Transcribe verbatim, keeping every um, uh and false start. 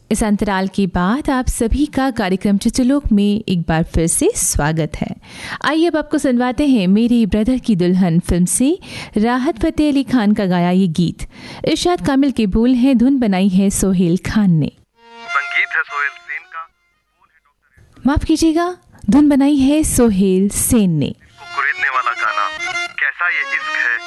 इस अंतराल के बाद आप सभी का कार्यक्रम चित्रलोक में एक बार फिर से स्वागत है। आइए अब आपको सुनवाते हैं मेरे ब्रदर की दुल्हन फिल्म से राहत फतेह अली खान का गाया ये गीत। इरशाद कामिल के बोल हैं, धुन बनाई है सोहेल खान ने। संगीत है सोहेल सेन का, माफ कीजिएगा, धुन बनाई है सोहेल सेन ने।